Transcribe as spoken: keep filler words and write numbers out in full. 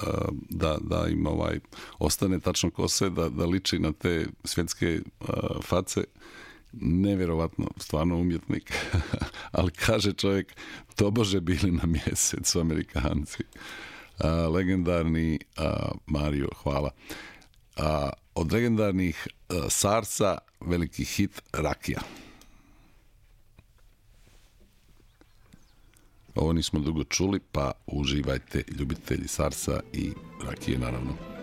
da, da im ovaj, ostane tačno kose, da, da liči na te svjetske uh, face. Nevjerovatno, stvarno umjetnik. Ali kaže čovjek, tobože bili na mjesecu Amerikanci. Uh, legendarni uh, Mario, hvala. Uh, od legendarnih uh, Sarsa veliki hit Rakija. Ovo nismo dugo čuli, pa uživajte, ljubitelji Sarsa i Rakije naravno.